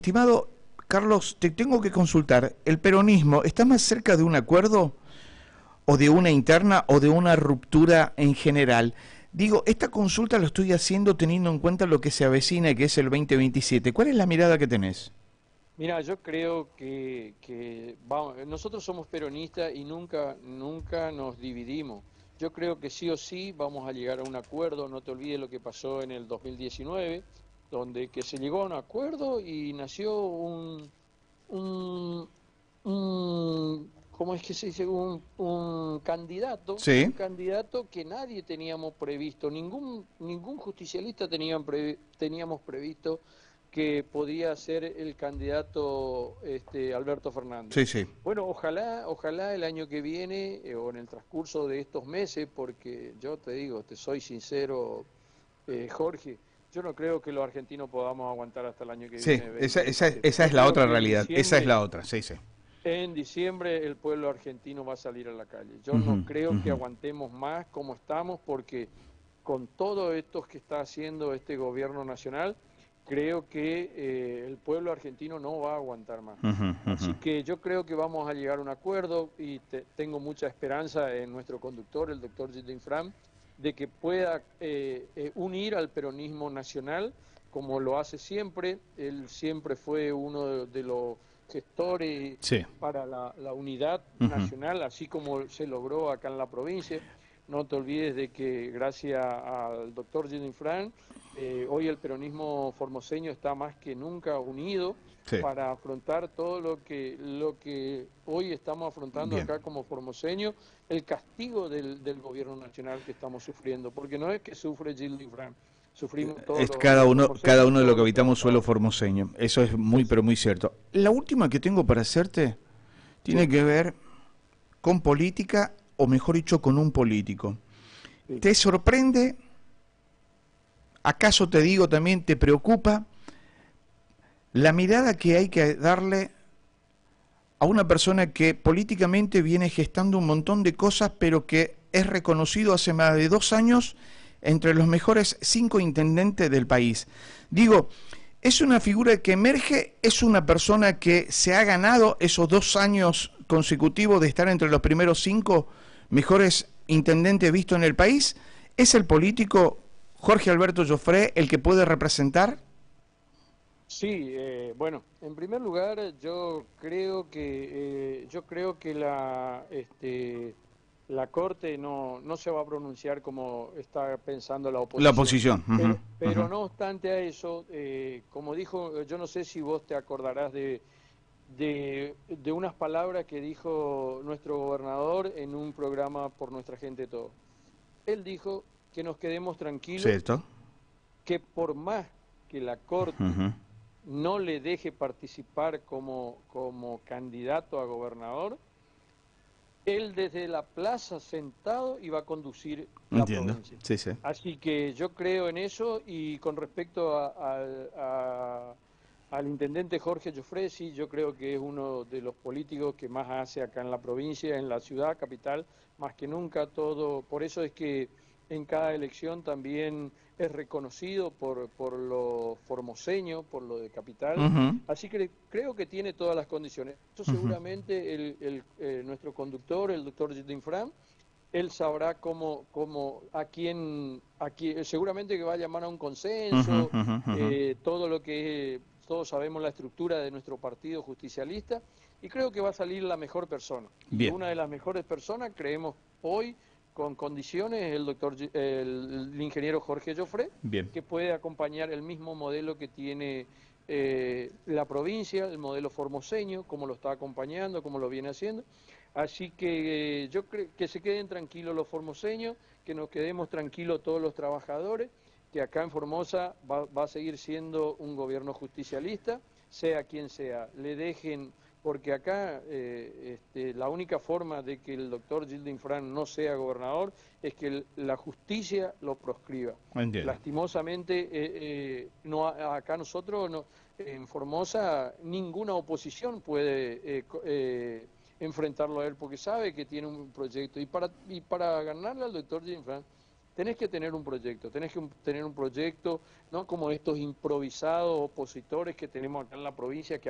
Estimado Carlos, te tengo que consultar. ¿El peronismo está más cerca de un acuerdo o de una interna o de una ruptura en general? Digo, esta consulta lo estoy haciendo teniendo en cuenta lo que se avecina, que es el 2027. ¿Cuál es la mirada que tenés? Mira, yo creo que vamos, nosotros somos peronistas y nunca nos dividimos. Yo creo que sí o sí vamos a llegar a un acuerdo. No te olvides lo que pasó en el 2019, donde que se llegó a un acuerdo y nació un, ¿cómo es que se dice? Un Sí. candidato que nadie teníamos previsto, ningún justicialista teníamos previsto que podía ser el candidato Alberto Fernández. Sí, sí. Bueno, ojalá el año que viene o en el transcurso de estos meses, porque yo te digo, te soy sincero, Jorge, yo no creo que los argentinos podamos aguantar hasta el año que Sí, viene, esa 2027. es Yo la creo otra que realidad. Esa es la otra, sí, sí. en diciembre el pueblo argentino va a salir a la calle. Yo no Ujú, creo que ujú. aguantemos más como estamos porque con todo esto que está haciendo este gobierno nacional, creo que el pueblo argentino no va a aguantar más. Ujú, ujú. Así que yo creo que vamos a llegar a un acuerdo y tengo mucha esperanza en nuestro conductor, el doctor Gilles Infram, de que pueda unir al peronismo nacional como lo hace siempre. Él siempre fue uno de los gestores Sí. para la unidad Ujú. nacional, así como se logró acá en la provincia. No te olvides de que gracias al doctor Gilles Infran, hoy el peronismo formoseño está más que nunca unido Sí. para afrontar todo lo que hoy estamos afrontando Bien. acá como formoseño, el castigo del gobierno nacional que estamos sufriendo, porque no es que sufre Gilles Infran, sufrimos todos Es los cada formoseños y uno de lo todos que los habitamos suelo trabajadores. formoseño. Eso es muy, Es, pero muy cierto. La última que tengo para hacerte tiene sí, que ver con política, o mejor dicho, con un político. sí. ¿Te sorprende? ¿Acaso te digo también, te preocupa la mirada que hay que darle a una persona que políticamente viene gestando un montón de cosas, pero que es reconocido hace más de 2 años entre los mejores 5 intendentes del país? Digo, es una figura que emerge, es una persona que se ha ganado esos 2 años consecutivos de estar entre los primeros 5 mejores intendentes vistos en el país. ¿Es el político Jorge Alberto Joffre el que puede representar? Sí, bueno, en primer lugar, yo creo que la Corte no se va a pronunciar como está pensando la La oposición. oposición. Uh-huh, Pero uh-huh. no obstante a eso, como dijo, yo no sé si vos te acordarás de unas palabras que dijo nuestro gobernador en un programa por Nuestra Gente Todo. Él dijo que nos quedemos tranquilos, ¿Cierto? que por más que la Corte Uh-huh. no le deje participar como candidato a gobernador, él desde la plaza sentado iba a conducir la Entiendo. provincia. Sí, sí. Así que yo creo en eso y con respecto al intendente Jorge Joffre, sí, yo creo que es uno de los políticos que más hace acá en la provincia, en la ciudad capital, más que nunca todo. Por eso es que en cada elección también es reconocido por los formoseños, por lo de capital. Uh-huh. Así que creo que tiene todas las condiciones. Eso Uh-huh. seguramente nuestro conductor, el doctor Infram, él sabrá seguramente que va a llamar a un Uh-huh. consenso, Uh-huh. Uh-huh. todo lo que todos sabemos la estructura de nuestro partido justicialista, y creo que va a salir la mejor persona. Y Bien. una de las mejores personas, creemos hoy, con condiciones, es el ingeniero Jorge Joffre, Bien. que puede acompañar el mismo modelo que tiene la provincia, el modelo formoseño, como lo está acompañando, como lo viene haciendo. Así que yo creo que se queden tranquilos los formoseños, que nos quedemos tranquilos todos los trabajadores, que acá en Formosa va a seguir siendo un gobierno justicialista, sea quien sea. Le dejen, porque acá la única forma de que el doctor Gilles Infran no sea gobernador es que la justicia lo proscriba. Entiendo. Lastimosamente, no, acá nosotros, no, en Formosa, ninguna oposición puede enfrentarlo a él porque sabe que tiene un proyecto. Y para ganarle al doctor Jim Frank, tenés que tener un proyecto, tener un proyecto, no como estos improvisados opositores que tenemos acá en la provincia, que